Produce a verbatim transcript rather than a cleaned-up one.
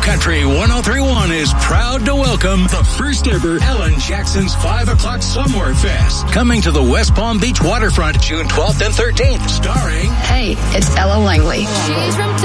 Country one oh three point one is proud to welcome the first ever Ellen Jackson's five o'clock Somewhere Fest. Coming to the West Palm Beach waterfront June twelfth and thirteenth. Starring... Hey, it's Ella Langley.